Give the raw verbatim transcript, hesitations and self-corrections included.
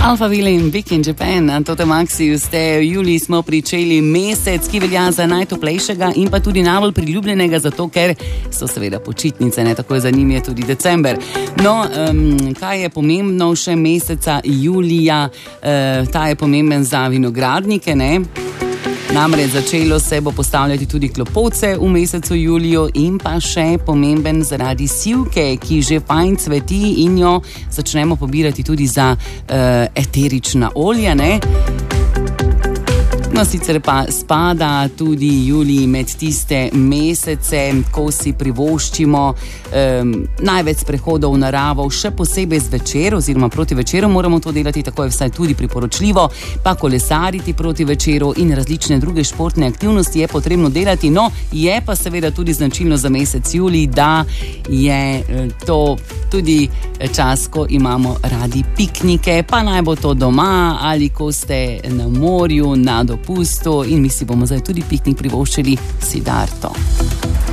Alphaville in Big in Japan, Toto Maxi, ste v juliji smo pričeli mesec, ki velja za najtoplejšega in pa tudi najbolj priljubljenega, zato ker so seveda počitnice, ne, tako za njim je tudi december. No, um, kaj je pomembno še meseca julija, uh, ta je pomemben za vinogradnike, ne? Namreč začelo se bo postavljati tudi klopovce v mesecu juliju in pa še pomemben zaradi sivke, ki že fajn cveti in jo začnemo pobirati tudi za uh, eterična olja, ne? No, sicer pa spada tudi julij med tiste mesece, ko si privoščimo um, največ prehodov v naravo, še posebej zvečer oziroma proti večeru moramo to delati, tako je vsaj tudi priporočljivo, pa kolesariti proti večeru in različne druge športne aktivnosti je potrebno delati. No, je pa seveda tudi značilno za mesec julij, da je to tudi čas, ko imamo radi piknike, pa naj bo to doma ali ko ste na morju, na dopustu in mi si bomo zdaj tudi piknik privoščili Siddharto.